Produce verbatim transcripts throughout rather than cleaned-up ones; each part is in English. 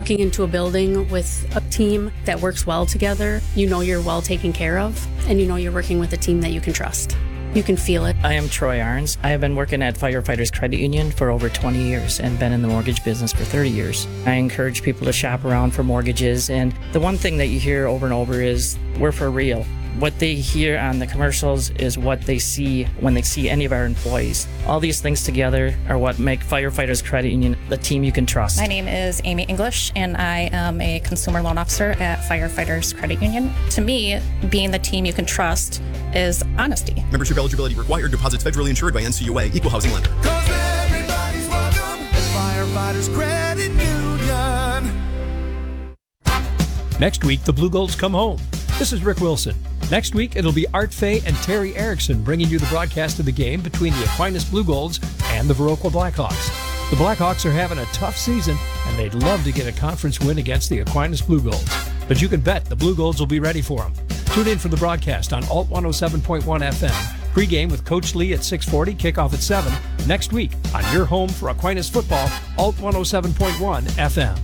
walking into a building with a team that works well together, you know you're well taken care of, and you know you're working with a team that you can trust. You can feel it. I am Troy Arns. I have been working at Firefighters Credit Union for over twenty years and been in the mortgage business for thirty years. I encourage people to shop around for mortgages, and the one thing that you hear over and over is, we're for real. What they hear on the commercials is what they see when they see any of our employees. All these things together are what make Firefighters Credit Union the team you can trust. My name is Amy English, and I am a consumer loan officer at Firefighters Credit Union. To me, being the team you can trust is honesty. Membership eligibility required. Deposits federally insured by N C U A. Equal housing lender. Cause everybody's welcome at Firefighters Credit Union. Next week, the Blue Golds come home. This is Rick Wilson. Next week, it'll be Art Fay and Terry Erickson bringing you the broadcast of the game between the Aquinas Blue Golds and the Viroqua Blackhawks. The Blackhawks are having a tough season, and they'd love to get a conference win against the Aquinas Blue Golds. But you can bet the Blue Golds will be ready for them. Tune in for the broadcast on Alt one oh seven point one F M. Pre-game with Coach Lee at six forty, kickoff at seven. Next week on your home for Aquinas football, Alt one oh seven point one F M.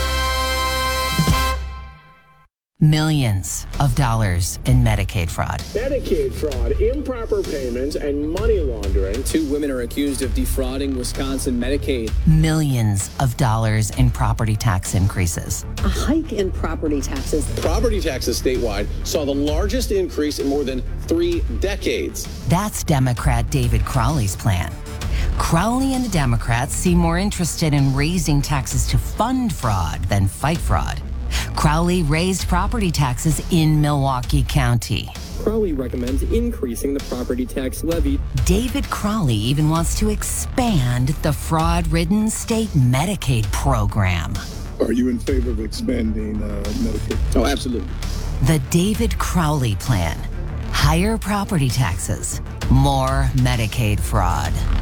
Millions of dollars in Medicaid fraud. Medicaid fraud, improper payments, and money laundering. Two women are accused of defrauding Wisconsin Medicaid. Millions of dollars in property tax increases. A hike in property taxes. Property taxes statewide saw the largest increase in more than three decades. That's Democrat David Crowley's plan. Crowley and the Democrats seem more interested in raising taxes to fund fraud than fight fraud. Crowley raised property taxes in Milwaukee County. Crowley recommends increasing the property tax levy. David Crowley even wants to expand the fraud-ridden state Medicaid program. Are you in favor of expanding uh, Medicaid? Oh, absolutely. The David Crowley plan. Higher property taxes, more Medicaid fraud.